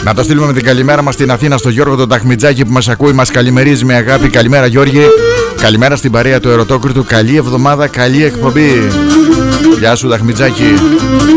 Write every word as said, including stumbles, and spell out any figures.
Να το στείλουμε με την καλημέρα μας στην Αθήνα στο Γιώργο τον Ταχμιτζάκη που μας ακούει, μας καλημερίζει με αγάπη. Καλημέρα Γιώργη. Καλημέρα στην παρέα του Ερωτόκριτου. Καλή εβδομάδα, καλή εκπομπή. Γεια σου Ταχμιτζάκη.